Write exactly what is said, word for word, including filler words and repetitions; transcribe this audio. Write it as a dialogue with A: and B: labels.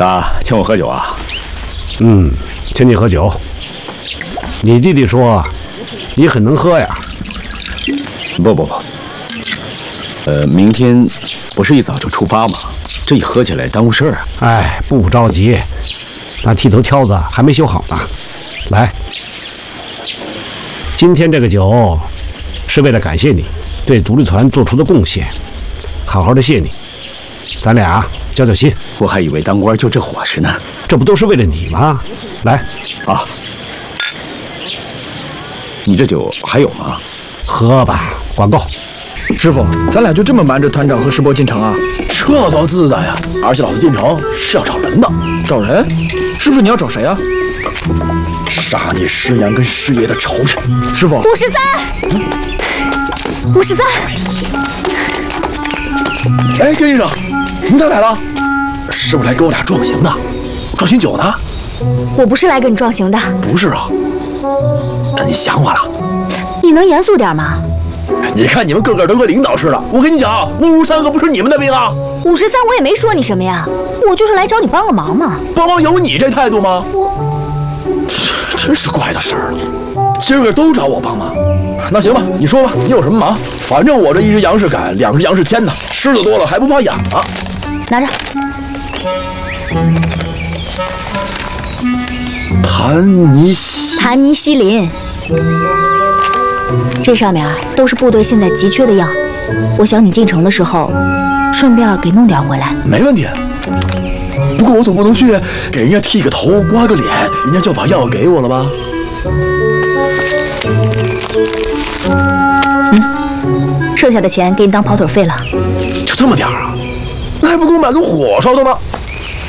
A: 咋，请我喝酒啊？
B: 嗯，请你喝酒。你弟弟说你很能喝呀。
A: 不不不，呃，明天不是一早就出发吗？这一喝起来耽误事儿啊。
B: 哎，不着急，那剃头挑子还没修好呢。来，今天这个酒是为了感谢你对独立团做出的贡献，好好的谢你。咱俩交交心。
A: 我还以为当官就这伙食呢。
B: 这不都是为了你吗？来，
A: 啊，你这酒还有吗？
B: 喝吧，广告。
C: 师傅，咱俩就这么瞒着团长和师伯进城啊？
D: 这多自在呀！而且老子进城是要找人的。
C: 找人？师傅，你要找谁啊？
D: 杀灭师娘跟师爷的仇人。
C: 师傅，
E: 五十三，五十三。
D: 哎，跟医生，你咋来了？是不是来跟我俩壮行的？壮行酒呢？
E: 我不是来跟你壮行的。
D: 不是啊，那你想我了？
E: 你能严肃点吗？
D: 你看你们个个都跟领导似的。我跟你讲，五十三可不是你们的兵啊。
E: 五十三，我也没说你什么呀，我就是来找你帮个忙嘛。
D: 帮忙有你这态度吗？
E: 我，
D: 真是怪的事儿了。今儿个都找我帮忙，那行吧，你说吧，你有什么忙？反正我这一只羊是赶，两只羊是牵的，虱子多了还不怕痒啊。
E: 拿着。
D: 盘尼西，
E: 盘尼西林，这上面都是部队现在急缺的药，我想你进城的时候，顺便给弄点回来。
D: 没问题。不过我总不能去给人家剃个头、刮个脸，人家就把药给我了吧？
E: 嗯，剩下的钱给你当跑腿费了。
D: 就这么点儿啊？那还不够买个火烧的吗？